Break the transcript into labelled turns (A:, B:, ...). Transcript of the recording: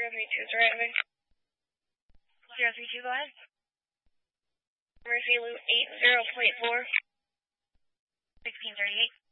A: 032 is arriving. 032, go ahead. Mercy Loop 80.4. 1638.